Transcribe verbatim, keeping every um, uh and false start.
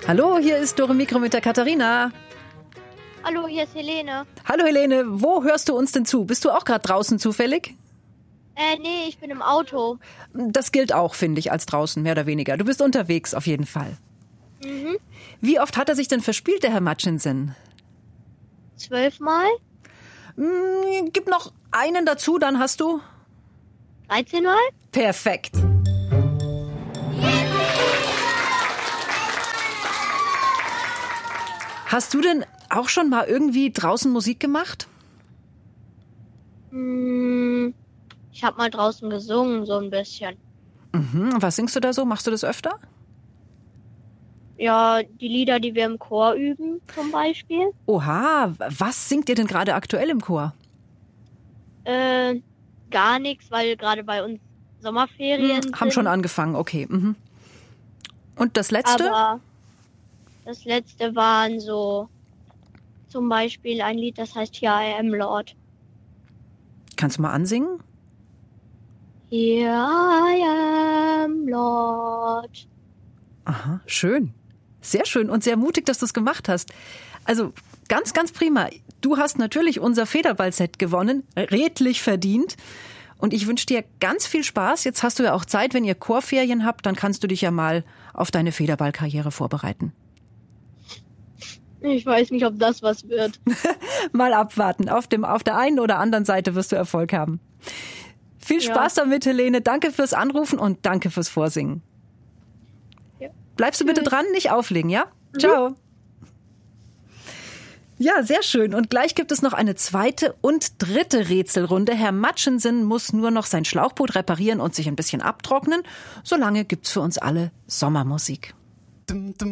Hallo, hier ist Dore Mikro mit der Katharina. Hallo, hier ist Helene. Hallo Helene, wo hörst du uns denn zu? Bist du auch gerade draußen zufällig? Äh, nee, ich bin im Auto. Das gilt auch, finde ich, als draußen, mehr oder weniger. Du bist unterwegs, auf jeden Fall. Mhm. Wie oft hat er sich denn verspielt, der Herr Matschinson? Zwölfmal? Hm, gib noch einen dazu, dann hast du... Dreizehnmal? Perfekt. Hast du denn auch schon mal irgendwie draußen Musik gemacht? Hm, ich habe mal draußen gesungen, so ein bisschen. Mhm. Was singst du da so? Machst du das öfter? Ja, die Lieder, die wir im Chor üben, zum Beispiel. Oha, was singt ihr denn gerade aktuell im Chor? Äh, gar nichts, weil gerade bei uns Sommerferien Hm, haben sind. schon angefangen, okay. Mhm. Und das letzte? Aber das letzte waren so zum Beispiel ein Lied, das heißt Here I Am Lord. Kannst du mal ansingen? Here I am Lord. Aha, schön. Sehr schön und sehr mutig, dass du es gemacht hast. Also ganz, ganz prima. Du hast natürlich unser Federball-Set gewonnen, redlich verdient. Und ich wünsche dir ganz viel Spaß. Jetzt hast du ja auch Zeit, wenn ihr Chorferien habt, dann kannst du dich ja mal auf deine Federballkarriere vorbereiten. Ich weiß nicht, ob das was wird. Mal abwarten. Auf dem, auf der einen oder anderen Seite wirst du Erfolg haben. Viel Spaß Ja. damit, Helene. Danke fürs Anrufen und danke fürs Vorsingen. Ja. Bleibst du bitte dran, nicht auflegen, ja? Mhm. Ciao. Ja, sehr schön. Und gleich gibt es noch eine zweite und dritte Rätselrunde. Herr Matschinson muss nur noch sein Schlauchboot reparieren und sich ein bisschen abtrocknen. Solange gibt's für uns alle Sommermusik.